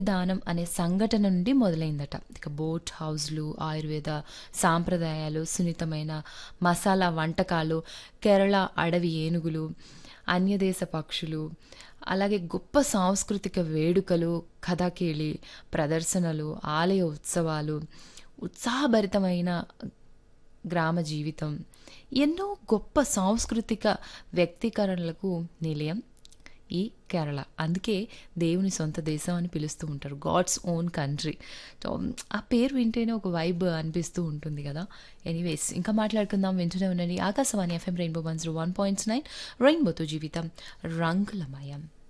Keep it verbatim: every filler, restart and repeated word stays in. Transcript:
దానం అనే సంఘటన నుండి మొదలైందట. ఇక బోట్ హౌస్‌లు, ఆయుర్వేద సాంప్రదాయాలు, సున్నితమైన మసాలా వంటకాలు, కేరళ అడవి ఏనుగులు, అన్యదేశ పక్షులు, అలాగే గొప్ప సాంస్కృతిక వేడుకలు, కథాకేళి ప్రదర్శనలు, ఆలయ ఉత్సవాలు, ఉత్సాహభరితమైన గ్రామ జీవితం, ఎన్నో గొప్ప సాంస్కృతిక వ్యక్తీకరణలకు నిలయం ఈ కేరళ. అందుకే దేవుని సొంత దేశం అని పిలుస్తూ ఉంటారు. God's own country. సో ఆ పేరు వింటేనే ఒక వైబ్ అనిపిస్తూ ఉంటుంది కదా. ఎనీవేస్ ఇంకా మాట్లాడుకుందాం. వింటూనే ఉండండి Akashvani FM rainbow one zero one point nine రెయిన్బోతో జీవితం రంగులమయం.